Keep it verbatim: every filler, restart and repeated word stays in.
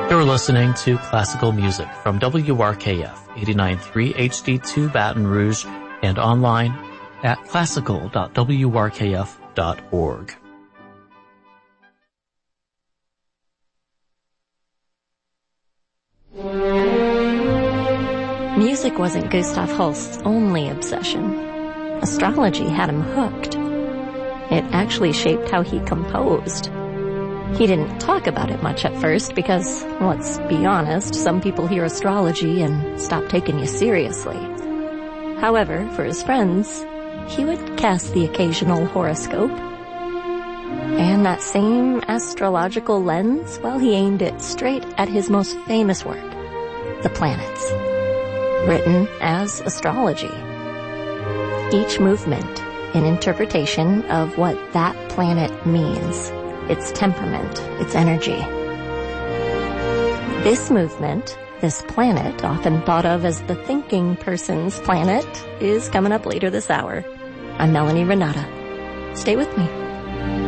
You're listening to classical music from W R K F eighty-nine point three H D two Baton Rouge and online at classical dot w r k f dot org. Music wasn't Gustav Holst's only obsession. Astrology had him hooked. It actually shaped how he composed. He didn't talk about it much at first because, let's be honest, some people hear astrology and stop taking you seriously. However, for his friends, he would cast the occasional horoscope. And that same astrological lens, well, he aimed it straight at his most famous work, the planets, written as astrology. Each movement, an interpretation of what that planet means. Its temperament, its energy. This movement, this planet, often thought of as the thinking person's planet, is coming up later this hour. I'm Melanie Renata. Stay with me.